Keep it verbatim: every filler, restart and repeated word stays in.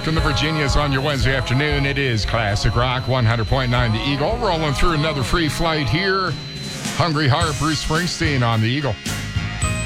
Rock and the Virginias on your Wednesday afternoon. It is Classic Rock, one hundred point nine The Eagle. Rolling through another free flight here. Hungry Heart, Bruce Springsteen on The Eagle.